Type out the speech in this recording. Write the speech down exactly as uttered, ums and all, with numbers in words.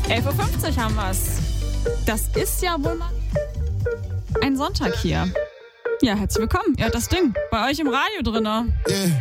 elf Uhr fünfzig haben wir's. Das ist ja wohl mal ein Sonntag hier. Ja, herzlich willkommen. Ihr hört das Ding bei euch im Radio drinne. Yeah.